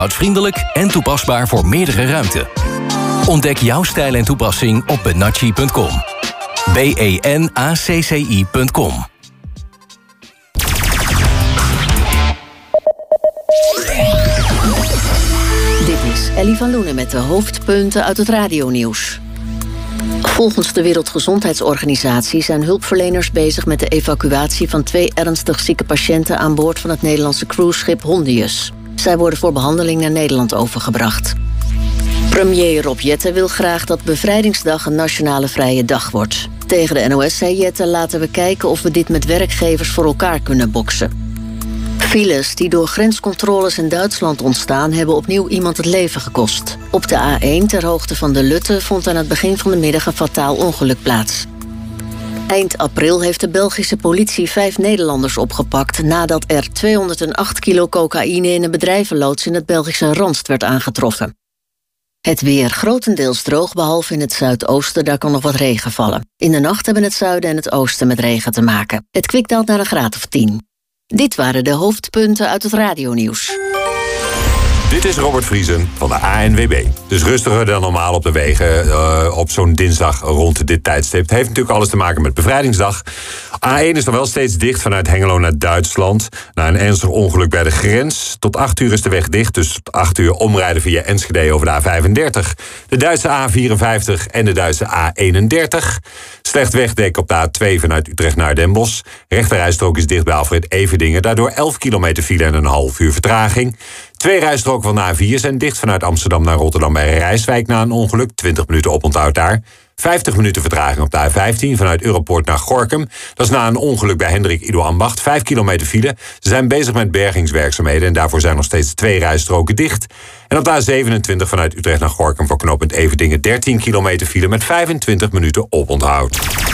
Vriendelijk en toepasbaar voor meerdere ruimten. Ontdek jouw stijl en toepassing op benacci.com. benacci.com. Dit is Ellie van Loenen met de hoofdpunten uit het radionieuws. Volgens de Wereldgezondheidsorganisatie zijn hulpverleners bezig met de evacuatie van 2 ernstig zieke patiënten aan boord van het Nederlandse cruiseschip Hondius. Zij worden voor behandeling naar Nederland overgebracht. Premier Rob Jetten wil graag dat Bevrijdingsdag een nationale vrije dag wordt. Tegen de NOS zei Jetten: laten we kijken of we dit met werkgevers voor elkaar kunnen boksen. Files die door grenscontroles in Duitsland ontstaan hebben opnieuw iemand het leven gekost. Op de A1 ter hoogte van de Lutte vond aan het begin van de middag een fataal ongeluk plaats. Eind april heeft de Belgische politie 5 Nederlanders opgepakt nadat er 208 kilo cocaïne in een bedrijvenloods in het Belgische Randst werd aangetroffen. Het weer grotendeels droog, behalve in het zuidoosten, daar kan nog wat regen vallen. In de nacht hebben het zuiden en het oosten met regen te maken. Het kwik daalt naar een graad of 10. Dit waren de hoofdpunten uit het radionieuws. Dit is Robert Vriesen van de ANWB. Dus rustiger dan normaal op de wegen op zo'n dinsdag rond dit tijdstip. Het heeft natuurlijk alles te maken met Bevrijdingsdag. A1 is nog wel steeds dicht vanuit Hengelo naar Duitsland. Na een ernstig ongeluk bij de grens. Tot 8 uur is de weg dicht, dus tot 8 uur omrijden via Enschede over de A35. De Duitse A54 en de Duitse A31. Slecht wegdek op de A2 vanuit Utrecht naar Den Bosch. Rechterrijstrook is dicht bij Alfred Everdingen. Daardoor 11 kilometer file en een half uur vertraging. 2 rijstroken van de A4 zijn dicht vanuit Amsterdam naar Rotterdam bij Rijswijk na een ongeluk. 20 minuten oponthoud daar. 50 minuten vertraging op de A15 vanuit Europoort naar Gorinchem. Dat is na een ongeluk bij Hendrik Ido Ambacht. 5 kilometer file. Ze zijn bezig met bergingswerkzaamheden en daarvoor zijn nog steeds 2 rijstroken dicht. En op de A27 vanuit Utrecht naar Gorinchem voor knooppunt Everdingen 13 kilometer file met 25 minuten oponthoud.